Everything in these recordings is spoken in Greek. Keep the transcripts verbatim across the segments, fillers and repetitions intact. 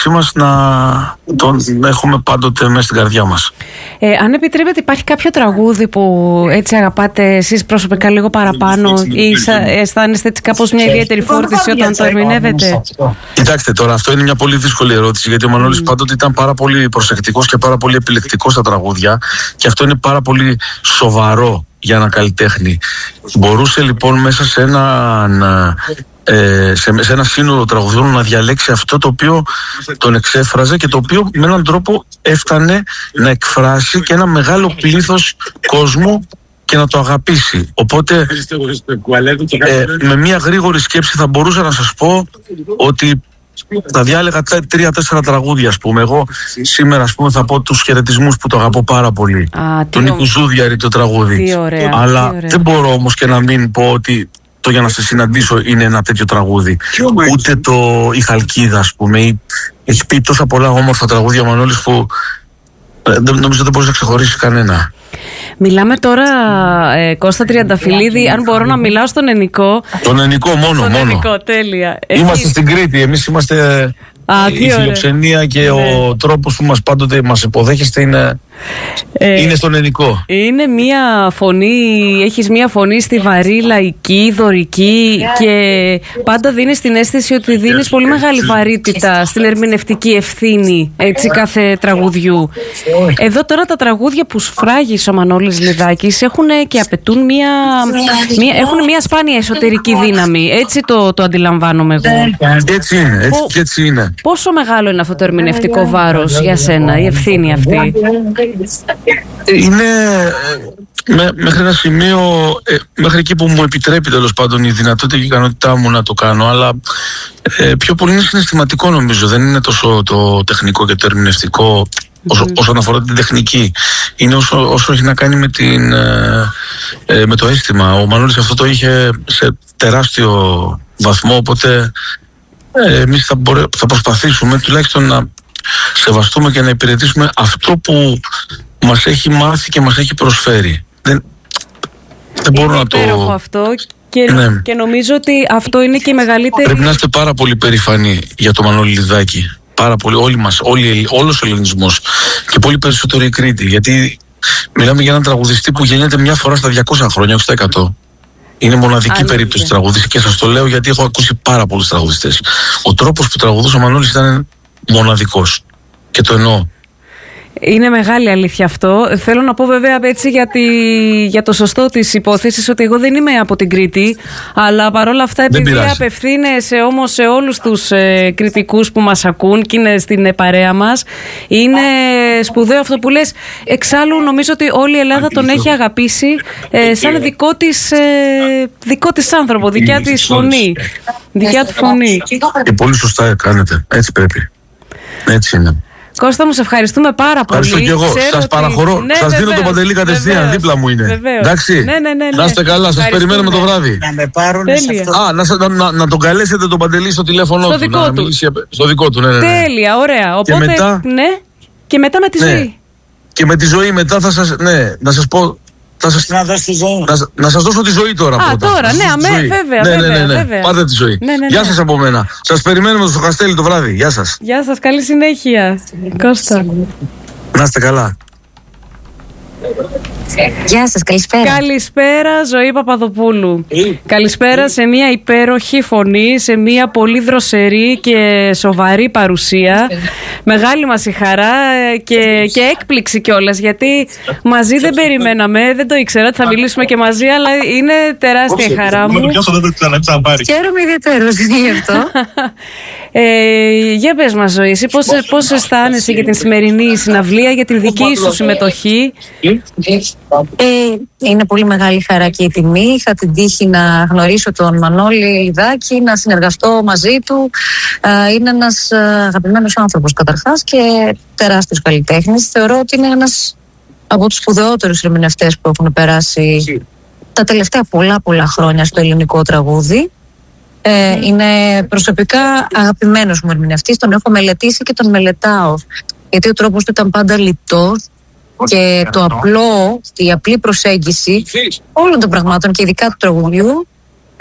μεταξύ μας να τον έχουμε πάντοτε μέσα στην καρδιά μας. Ε, αν επιτρέπετε, υπάρχει κάποιο τραγούδι που έτσι αγαπάτε εσείς προσωπικά λίγο παραπάνω ή αισθάνεστε έτσι κάπως μια ιδιαίτερη φόρτιση όταν το ερμηνεύετε? Κοιτάξτε τώρα, αυτό είναι μια πολύ δύσκολη ερώτηση, γιατί ο Μανώλης mm. πάντοτε ήταν πάρα πολύ προσεκτικός και πάρα πολύ επιλεκτικός στα τραγούδια, και αυτό είναι πάρα πολύ σοβαρό για ένα καλλιτέχνη. Μπορούσε λοιπόν μέσα σε ένα, ε, σε, σε ένα σύνολο τραγουδιών να διαλέξει αυτό το οποίο τον εξέφραζε και το οποίο με έναν τρόπο έφτανε να εκφράσει και ένα μεγάλο πλήθος κόσμου και να το αγαπήσει. Οπότε ε, με μια γρήγορη σκέψη θα μπορούσα να σας πω ότι θα διάλεγα τρία-τέσσερα τραγούδια, ας πούμε. Εγώ σήμερα, ας πούμε, θα πω τους χαιρετισμούς που το αγαπώ πάρα πολύ. Α, τον Νίκου Ζούδιαρη το τραγούδι. Τι ωραία, αλλά τι ωραία. Δεν μπορώ όμως και να μην πω ότι το Για να σε συναντήσω είναι ένα τέτοιο τραγούδι. Ούτε το Η Χαλκίδα, ας πούμε. Έχει πει τόσα πολλά όμορφα τραγούδια ο Μανώλης που ε, νομίζω δεν μπορείς να ξεχωρίσεις κανένα. Μιλάμε τώρα, ε, Κώστα Τριανταφυλλίδη, αν μπορώ να μιλάω στον ελληνικό. Τον ελληνικό μόνο, στον μόνο. ελληνικό, τέλεια. Είμαστε Έχει... στην Κρήτη, εμείς είμαστε... Α, η φιλοξενία και ναι. ο τρόπος που μας πάντοτε μας υποδέχεστε είναι, ε, είναι στον ελληνικό. Είναι μια φωνή, έχεις μια φωνή στιβαρή, λαϊκή, δωρική και πάντα δίνεις την αίσθηση ότι δίνεις πολύ μεγάλη βαρύτητα στην ερμηνευτική ευθύνη έτσι, κάθε τραγουδιού. Εδώ τώρα τα τραγούδια που σφράγεις ο Μανώλης Λιδάκης έχουν και απαιτούν μια, μια, έχουν μια σπάνια εσωτερική δύναμη. Έτσι το, το αντιλαμβάνομαι εγώ. Έτσι είναι, έτσι, και έτσι είναι. Πόσο μεγάλο είναι αυτό το ερμηνευτικό βάρος για σένα, η ευθύνη αυτή? Είναι με, μέχρι ένα σημείο, ε, μέχρι εκεί που μου επιτρέπει τέλος πάντων η δυνατότητα και η ικανότητά μου να το κάνω, αλλά ε, πιο πολύ είναι συναισθηματικό νομίζω, δεν είναι τόσο το τεχνικό και το ερμηνευτικό όσο, όσον αφορά την τεχνική. Είναι όσο, όσο έχει να κάνει με, την, ε, ε, με το αίσθημα. Ο Μανώλης αυτό το είχε σε τεράστιο βαθμό, οπότε Ε, εμείς θα, μπορέ, θα προσπαθήσουμε τουλάχιστον να σεβαστούμε και να υπηρετήσουμε αυτό που μας έχει μάθει και μας έχει προσφέρει. Δεν, δεν μπορώ να το... Είναι υπέροχο αυτό και, ναι. και νομίζω ότι αυτό είναι και η μεγαλύτερη... Πρέπει να είστε πάρα πολύ περήφανοι για το Μανώλη Λιδάκη. Πάρα πολύ, όλοι μας, όλοι, όλος ο ελληνισμός και πολύ περισσότερο η Κρήτη, γιατί μιλάμε για έναν τραγουδιστή που γεννιέται μια φορά στα διακόσια χρόνια, όχι στα εκατό. Είναι μοναδική Αλήθεια. περίπτωση τραγουδιστή και σας το λέω γιατί έχω ακούσει πάρα πολλούς τραγουδιστές. Ο τρόπος που τραγουδούσε ο Μανώλης ήταν μοναδικός και το εννοώ. Είναι μεγάλη αλήθεια αυτό. Θέλω να πω βέβαια έτσι για, τη, για το σωστό της υπόθεσης ότι εγώ δεν είμαι από την Κρήτη, αλλά παρόλα αυτά επειδή απευθύνεσαι όμως σε όλους τους ε, κριτικούς που μας ακούν και είναι στην ε, παρέα μας, είναι σπουδαίο αυτό που λες. Εξάλλου νομίζω ότι όλη η Ελλάδα τον έχει αγαπήσει ε, σαν δικό της, ε, δικό της άνθρωπο, δικιά της φωνή. Δικιά του φωνή. Και πολύ σωστά κάνετε. Έτσι πρέπει. Έτσι είναι. Κώστα μου, σε ευχαριστούμε πάρα πολύ. Ευχαριστώ και εγώ. Σας ότι... παραχωρώ. Ναι, σας δίνω τον Παντελή κατευθείαν. Βεβαίως. Δίπλα μου είναι. Βεβαίως. Εντάξει. Ναι, ναι, ναι, ναι. Να είστε καλά. Σας περιμένουμε το βράδυ. Να με πάρουν σε αυτό. Α, να, να, να τον καλέσετε τον Παντελή στο τηλέφωνο στο του. Δικό να του. μιλήσει, στο δικό του. Ναι, ναι, ναι. Τέλεια, ωραία. Οπότε, και μετά, ναι, και μετά με τη ναι. ζωή. Και με τη ζωή μετά θα σας. Ναι, να σας πω. Θα σας... Να, δώσω τη ζωή. να, να σας δώσω τη ζωή τώρα. Α, πρώτα. τώρα, ναι, αμέ, βέβαια, ναι, βέβαια, ναι, ναι, ναι. βέβαια. Πάρτε τη ζωή. Ναι, ναι, ναι. Γεια σας από μένα. Σας περιμένουμε στο Χαστέλι το βράδυ. Γεια σας. Γεια σας, καλή συνέχεια. Κώστα. Να είστε καλά. Γεια σας, καλησπέρα. Καλησπέρα, Ζωή Παπαδοπούλου. Καλησπέρα σε μια υπέροχη φωνή, σε μια πολύ δροσερή και σοβαρή παρουσία. Μεγάλη μας η χαρά και, και έκπληξη κιόλας, γιατί μαζί δεν περιμέναμε, δεν το ήξερα ότι θα μιλήσουμε και μαζί, αλλά είναι τεράστια η χαρά μου. Χαίρομαι ιδιαίτερως γι' αυτό. Ε, για πες μας, Ζωή, εσύ πώς, πώς αισθάνεσαι για την σημερινή συναυλία, για την δική σου συμμετοχή? Ε, είναι πολύ μεγάλη χαρά και η τιμή. Είχα την τύχη να γνωρίσω τον Μανώλη Λιδάκη, να συνεργαστώ μαζί του. Ε, είναι ένας αγαπημένος άνθρωπος καταρχάς και τεράστιος καλλιτέχνης. Θεωρώ ότι είναι ένας από τους σπουδαιότερους ερμηνευτές που έχουν περάσει τα τελευταία πολλά πολλά χρόνια στο ελληνικό τραγούδι. Ε, είναι προσωπικά αγαπημένος μου ερμηνευτής, τον έχω μελετήσει και τον μελετάω, γιατί ο τρόπος του ήταν πάντα λιτός και το απλό, η απλή προσέγγιση όλων των πραγμάτων και ειδικά του τραγουδιού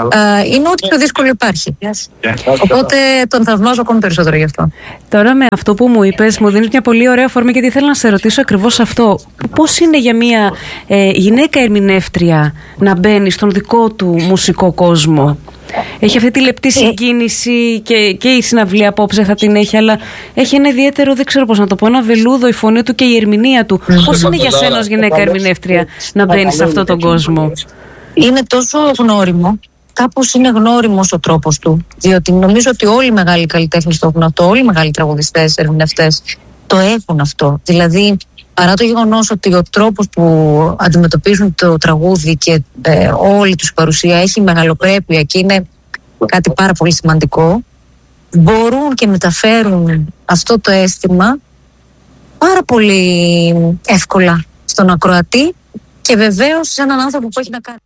είναι ό,τι πιο δύσκολο υπάρχει. Οπότε τον θαυμάζω ακόμη περισσότερο γι' αυτό. Τώρα με αυτό που μου είπες μου δίνεις μια πολύ ωραία αφορμή, γιατί θέλω να σε ρωτήσω ακριβώς αυτό. Πώς είναι για μια ε, γυναίκα ερμηνεύτρια να μπαίνει στον δικό του μουσικό κόσμο? Έχει αυτή τη λεπτή συγκίνηση και, και η συναυλία απόψε θα την έχει, αλλά έχει ένα ιδιαίτερο, δεν ξέρω πώς να το πω, ένα βελούδο η φωνή του και η ερμηνεία του. Πώς είναι για σένα ως γυναίκα ερμηνεύτρια να μπαίνει σε αυτόν τον κόσμο? Είναι τόσο γνώριμο, κάπως είναι γνώριμος ο τρόπος του, διότι νομίζω ότι όλοι οι μεγάλοι καλλιτέχνες το έχουν αυτό, όλοι οι μεγάλοι τραγουδιστές, ερμηνευτές το έχουν αυτό. Δηλαδή, παρά το γεγονός ότι ο τρόπος που αντιμετωπίζουν το τραγούδι και ε, όλη τους παρουσία έχει μεγαλοπρέπεια και είναι κάτι πάρα πολύ σημαντικό, μπορούν και μεταφέρουν αυτό το αίσθημα πάρα πολύ εύκολα στον ακροατή και βεβαίως σε έναν άνθρωπο που έχει να κάνει.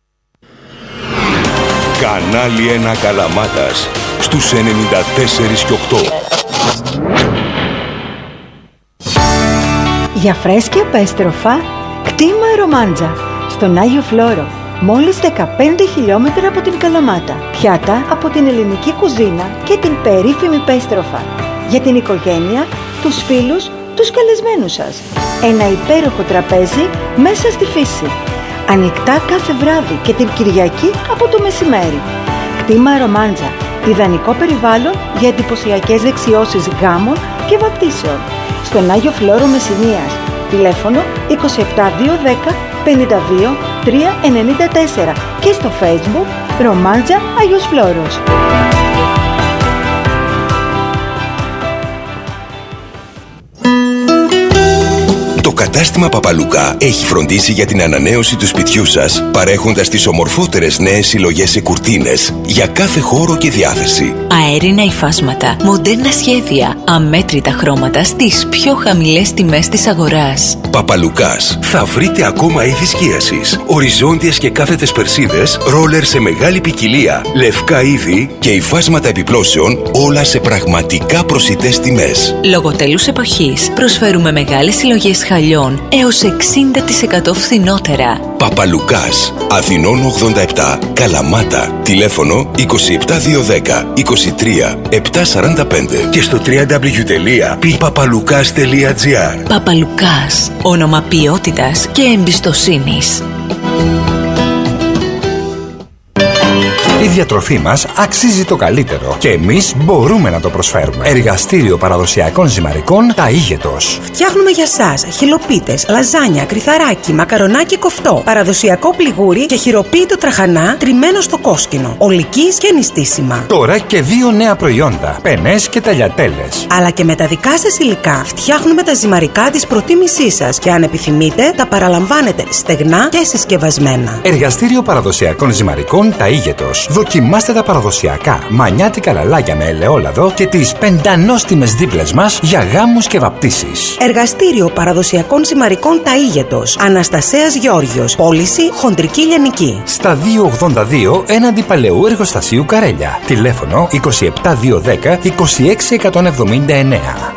Κανάλι ένα Καλαμάτας στους ενενήντα τέσσερα και οκτώ. Για φρέσκια πέστροφα, κτήμα Ρομάντζα, στον Άγιο Φλόρο, μόλις δεκαπέντε χιλιόμετρα από την Καλαμάτα. Πιάτα από την ελληνική κουζίνα και την περίφημη πέστροφα. Για την οικογένεια, τους φίλους, τους καλεσμένους σας. Ένα υπέροχο τραπέζι μέσα στη φύση. Ανοιχτά κάθε βράδυ και την Κυριακή από το μεσημέρι. Κτήμα Ρομάντζα, ιδανικό περιβάλλον για εντυπωσιακές δεξιώσεις γάμων και βαπτίσεων. Στον Άγιο Φλόρο Μεσσηνίας. Τηλέφωνο είκοσι επτά διακόσια δέκα πενήντα δύο τριακόσια ενενήντα τέσσερα και στο Facebook Ρομάντζα Άγιος Φλόρος. Το κατάστημα Παπαλουκά έχει φροντίσει για την ανανέωση του σπιτιού σας, παρέχοντας τις ομορφότερες νέες συλλογές σε κουρτίνες για κάθε χώρο και διάθεση. Αέρινα υφάσματα, μοντέρνα σχέδια, αμέτρητα χρώματα στις πιο χαμηλές τιμές της αγοράς. Παπαλουκάς. Θα βρείτε ακόμα είδη σκίασης, οριζόντιες και κάθετες περσίδες, ρόλερ σε μεγάλη ποικιλία, λευκά είδη και υφάσματα επιπλώσεων, όλα σε πραγματικά προσιτές τιμές. Λόγω τέλους εποχής προσφέρουμε μεγάλες συλλογές χαλιών έως εξήντα τοις εκατό φθηνότερα. Παπαλουκάς, Αθηνών ογδόντα επτά, Καλαμάτα. Τηλέφωνο είκοσι επτά διακόσια δέκα είκοσι τρία επτακόσια σαράντα πέντε και στο double-u double-u double-u τελεία πι παπαλουκάς τελεία τζι άρ. Παπαλουκάς, όνομα ποιότητας και εμπιστοσύνης. Η διατροφή μας αξίζει το καλύτερο και εμείς μπορούμε να το προσφέρουμε. Εργαστήριο παραδοσιακών ζυμαρικών Ταΐγετος. Φτιάχνουμε για σας χυλοπίτες, λαζάνια, κρυθαράκι, μακαρονάκι κοφτό, παραδοσιακό πληγούρι και χειροποίητο τραχανά τριμμένο στο κόσκινο, ολικής και νηστίσιμα. Τώρα και δύο νέα προϊόντα, πενές και ταλιατέλες. Αλλά και με τα δικά σας υλικά φτιάχνουμε τα ζυμαρικά της προτίμησής σας και αν επιθυμείτε τα παραλαμβάνετε στεγνά και συσκευασμένα. Εργαστήριο παραδοσιακών ζυμαρικών Ταΐγετος. Δοκιμάστε τα παραδοσιακά μανιάτικα λαλάκια με ελαιόλαδο και τις πεντανόστιμες δίπλες μας για γάμους και βαπτίσεις. Εργαστήριο παραδοσιακών ζυμαρικών Ταΐγετος. Αναστασέας Γεώργιος. Πώληση Χοντρική Λιανική. Στα δύο ογδόντα δύο έναντι Παλαιού Εργοστασίου Καρέλια. Τηλέφωνο είκοσι επτά διακόσια δέκα είκοσι έξι εκατόν εβδομήντα εννέα.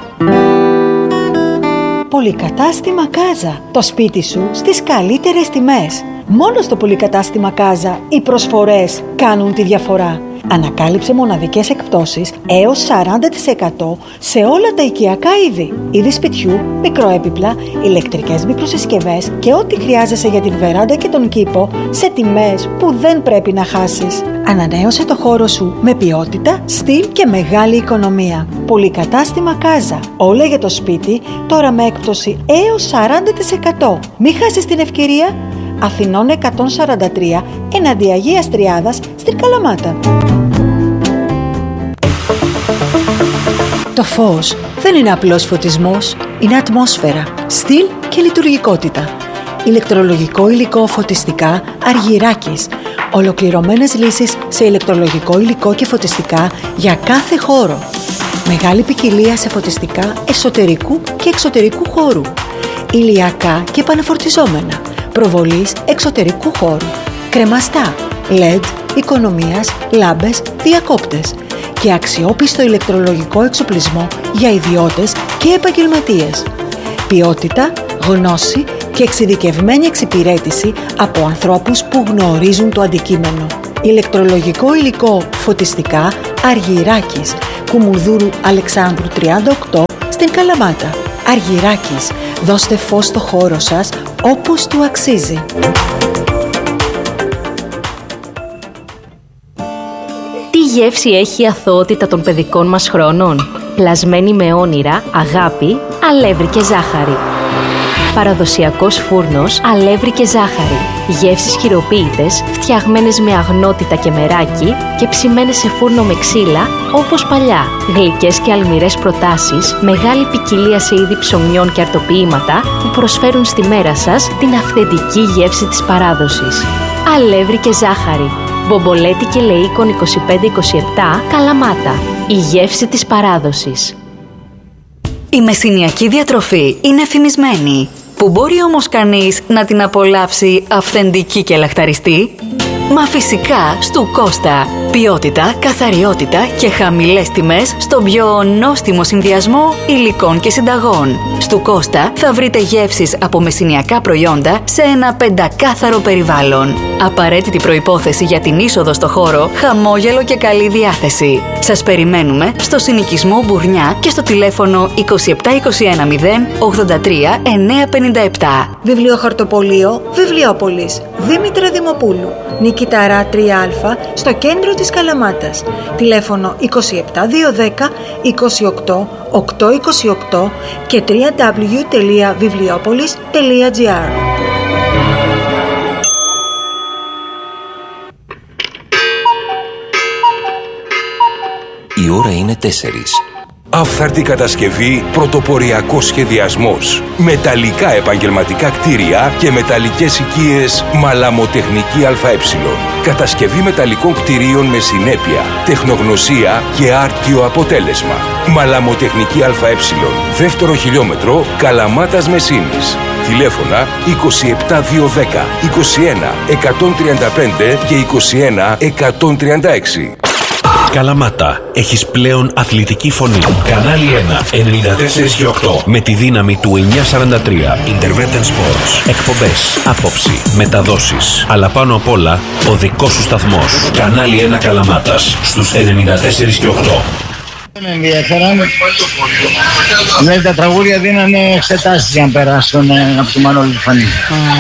Πολυκατάστημα Κάζα. Το σπίτι σου στις καλύτερες τιμές. Μόνο στο πολυκατάστημα Κάζα οι προσφορές κάνουν τη διαφορά. Ανακάλυψε μοναδικές εκπτώσεις έως σαράντα τοις εκατό σε όλα τα οικιακά είδη. Είδη σπιτιού, μικροέπιπλα, ηλεκτρικές μικροσυσκευές και ό,τι χρειάζεσαι για την βεράντα και τον κήπο σε τιμές που δεν πρέπει να χάσεις. Ανανέωσε το χώρο σου με ποιότητα, στυλ και μεγάλη οικονομία. Πολυκατάστημα Κάζα. Όλα για το σπίτι, τώρα με έκπτωση έως σαράντα τοις εκατό. Μην χάσεις την ευκαιρία. Αθηνών εκατόν σαράντα τρία εναντί Αγίας Τριάδας στην Καλαμάτα. Το φως δεν είναι απλός φωτισμός, είναι ατμόσφαιρα, στυλ και λειτουργικότητα. Ηλεκτρολογικό υλικό φωτιστικά Αργυράκης. Ολοκληρωμένες λύσεις σε ηλεκτρολογικό υλικό και φωτιστικά για κάθε χώρο. Μεγάλη ποικιλία σε φωτιστικά εσωτερικού και εξωτερικού χώρου. Ηλιακά και επαναφορτιζόμενα. Προβολής εξωτερικού χώρου. Κρεμαστά, ελ ι ντι, οικονομίας, λάμπες, διακόπτες. Και αξιόπιστο ηλεκτρολογικό εξοπλισμό για ιδιώτες και επαγγελματίες. Ποιότητα, γνώση και εξειδικευμένη εξυπηρέτηση από ανθρώπους που γνωρίζουν το αντικείμενο. Ηλεκτρολογικό υλικό φωτιστικά Αργυράκης, Κουμουνδούρου Αλεξάνδρου τριάντα οκτώ στην Καλαμάτα. Αργυράκης, δώστε φως στο χώρο σας όπως του αξίζει. Τι γεύση έχει η αθωότητα των παιδικών μας χρόνων? Πλασμένη με όνειρα, αγάπη, αλεύρι και ζάχαρη. Παραδοσιακός φούρνος, αλεύρι και ζάχαρη. Γεύσεις χειροποίητες, φτιαγμένες με αγνότητα και μεράκι και ψημένες σε φούρνο με ξύλα, όπως παλιά. Γλυκές και αλμυρές προτάσεις, μεγάλη ποικιλία σε είδη ψωμιών και αρτοποιήματα που προσφέρουν στη μέρα σας την αυθεντική γεύση της παράδοσης. Αλεύρι και ζάχαρη. Μπομπολέτη και Λεΐκον είκοσι πέντε είκοσι επτά, Καλαμάτα. Η γεύση της παράδοσης. Η μεσηνιακή διατροφή είναι φημισμένη. Που μπορεί όμως κανείς να την απολαύσει αυθεντική και λαχταριστή? Μα φυσικά στου Κώστα. Ποιότητα, καθαριότητα και χαμηλές τιμές στον πιο νόστιμο συνδυασμό υλικών και συνταγών. Στου Κώστα θα βρείτε γεύσεις από μεσηνιακά προϊόντα σε ένα πεντακάθαρο περιβάλλον. Απαραίτητη προϋπόθεση για την είσοδο στο χώρο, χαμόγελο και καλή διάθεση. Σας περιμένουμε στο συνοικισμό Μπουρνιά και στο τηλέφωνο είκοσι επτά είκοσι ένα μηδέν ογδόντα τρία εννιακόσια πενήντα επτά. Βιβλιοχαρτοπωλείο Βιβλιόπολης Δήμητρα Δημοπούλου, Νικηταρά τρία α, στο κέντρο της Καλαμάτας. Τηλέφωνο είκοσι επτά διακόσια δέκα είκοσι οκτώ οκτακόσια είκοσι οκτώ και double-u double-u double-u τελεία βιβλιόπολης τελεία τζι άρ. Η ώρα είναι τέσσερις. Αυθαρτή κατασκευή, πρωτοποριακός σχεδιασμός, μεταλλικά επαγγελματικά κτίρια και μεταλλικές οικίες Μαλαμοτεχνική ΑΕ. Κατασκευή μεταλλικών κτιρίων με συνέπεια, τεχνογνωσία και άρτιο αποτέλεσμα. Μαλαμοτεχνική ΑΕ. Δεύτερο χιλιόμετρο Καλαμάτας Μεσίνης. Τηλέφωνα είκοσι επτά διακόσια δέκα είκοσι ένα εκατόν τριάντα πέντε και είκοσι ένα εκατόν τριάντα έξι. Καλαμάτα, έχεις πλέον αθλητική φωνή. Κανάλι ένα, ενενήντα τέσσερα και οκτώ. Με τη δύναμη του εννιακόσια σαράντα τρία. Intervention Sports. Εκπομπές, άποψη, μεταδόσεις. Αλλά πάνω απ' όλα, ο δικός σου σταθμός. Κανάλι ένα Καλαμάτας, στους ενενήντα τέσσερα και οκτώ. Με ενδιαφέρον. Δηλαδή τα τραγούδια δίνανε εξετάσεις για να περάσουν από το Μανώλη του Φανή.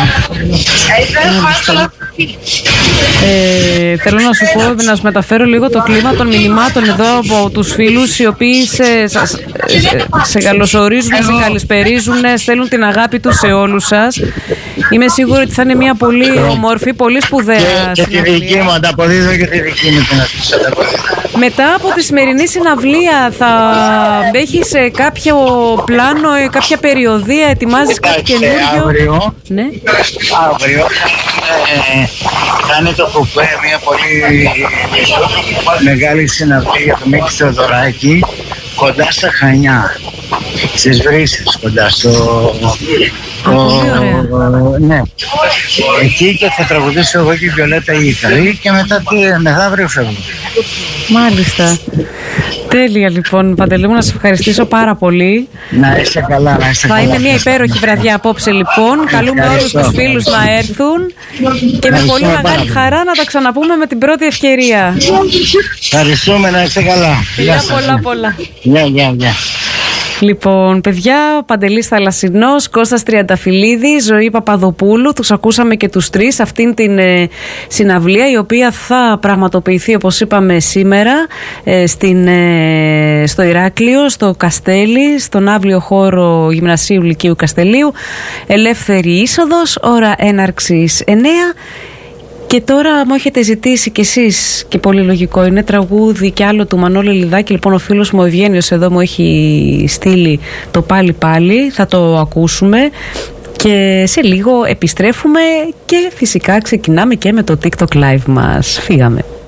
Ε, θέλω να σου πω, να σου μεταφέρω λίγο το κλίμα των μηνυμάτων εδώ από τους φίλους οι οποίοι σε, σε, σε καλωσορίζουν, σε καλησπερίζουν, στέλνουν την αγάπη τους σε όλους σας. Είμαι σίγουρη ότι θα είναι μια πολύ όμορφη, πολύ σπουδαία και τη δική μου, ανταποδίδω και τη δική μου την αφήσα. Μετά από τη σημερινή συναυλία θα έχεις κάποιο πλάνο, κάποια περιοδία, ετοιμάζεις κάτι καινούργιο? Αύριο, ναι. αύριο ε, κάνει το κουπέ μια πολύ μεγάλη συναυλία για το Μίκη Θεοδωράκη κοντά στα Χανιά, στις Βρύσσες, κοντά στο... Α, πολύ ωραία. Ναι. Εκεί και θα τραγουδήσω εγώ και η Βιολέτα Ήθαρη και μετά μεθαύριο φεύγω. Μάλιστα. Τέλεια λοιπόν, Παντελή μου, να σε ευχαριστήσω πάρα πολύ. Να είστε καλά, να είστε θα καλά. Θα είναι μια υπέροχη βραδιά απόψε λοιπόν. Καλούμε όλους τους φίλους να έρθουν και με πολύ μεγάλη χαρά να τα ξαναπούμε με την πρώτη ευκαιρία. Ευχαριστούμε, να είστε καλά. Γεια πολλά πολλά. Γεια, γεια, γεια. Λοιπόν, παιδιά, Παντελής Θαλασσινός, Κώστας Τριανταφυλλίδης, Ζωή Παπαδοπούλου. Τους ακούσαμε και τους τρεις αυτήν την ε, συναυλία, η οποία θα πραγματοποιηθεί, όπως είπαμε, σήμερα ε, στην, ε, στο Ηράκλειο, στο Καστέλι, στον αύριο χώρο Γυμνασίου Λυκείου Καστελίου. Ελεύθερη είσοδος, ώρα έναρξης εννέα. Και τώρα μου έχετε ζητήσει κι εσείς, και πολύ λογικό, είναι τραγούδι κι άλλο του Μανώλη Λιδάκη. Λοιπόν, ο φίλος μου ο Ευγένιος εδώ μου έχει στείλει το πάλι πάλι, θα το ακούσουμε και σε λίγο επιστρέφουμε και φυσικά ξεκινάμε και με το TikTok Live μας. Φύγαμε.